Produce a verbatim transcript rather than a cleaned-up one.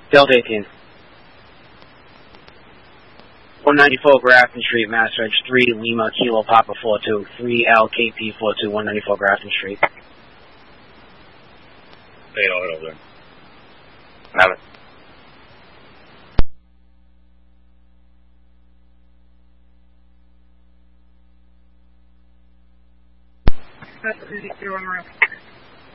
Delta eighteen. one ninety-four Grafton Street, Mass. Reg three, Lima, Kilo, Papa four two, three L K P four two, one ninety-four Grafton Street. Hey, I'll head over there. Have it. That's easy to run around.